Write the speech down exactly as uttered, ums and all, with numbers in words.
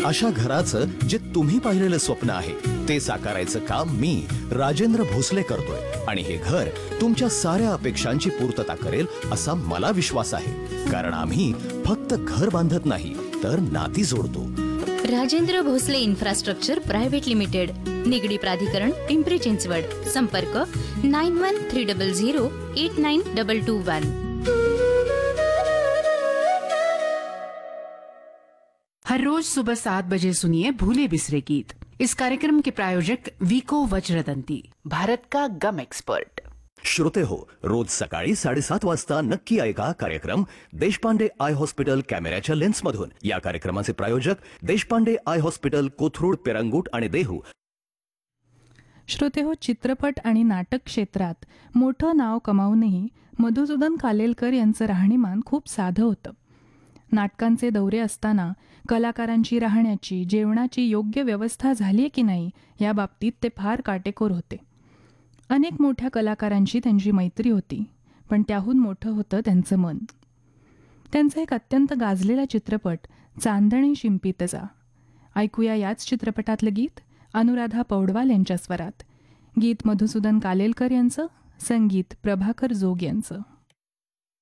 अशा घराचं जे तुम्ही पाहिलेलं स्वप्न आहे ते साकारायचं काम मी राजेंद्र भोसले करतोय आणि हे घर तुमच्या साऱ्या अपेक्षांची पूर्तता करेल असा मला विश्वास आहे. कारण आम्ही फक्त घर बांधत नाही तर नाती जोडतो. Rajendra Bhosale infrastructure private limited, Nigdi प्राधिकरण, पिंपरी चिंचवड. संपर्क nine one three double zero eight nine double two one. हर रोज सुबह सात बजे सुनिए भूले बिसरे गीत. इस कार्यक्रम के प्रायोजक वीको वज्रदंती, भारत का गम एक्सपर्ट. श्रोते हो, रोज सकाळी साडेसात वाजता नक्की ऐका कार्यक्रम देशपांडे आय हॉस्पिटल कॅमेऱ्याच्या लेन्समधून. या कार्यक्रमाचे प्रायोजक देशपांडे आय हॉस्पिटल, कोथरूड, पेरंगूट आणि देहू. श्रोते हो, चित्रपट आणि नाटक क्षेत्रात मोठं नाव कमावूनही मधुसूदन कालेलकर यांचं राहणीमान खूप साधं होतं. नाटकांचे दौरे असताना कलाकारांची राहण्याची, जेवणाची योग्य व्यवस्था झाली आहे की नाही या बाबतीत ते फार काटेकोर होते. अनेक मोठ्या कलाकारांची त्यांची मैत्री होती, पण त्याहून मोठं होतं त्यांचं मन. त्यांचा एक अत्यंत गाजलेला चित्रपट चांदणी शिंपीतजा. ऐकूया याच चित्रपटातलं गीत अनुराधा पौडवाल यांच्या स्वरात. गीत मधुसूदन कालेलकर यांचं, संगीत प्रभाकर जोग यांचं.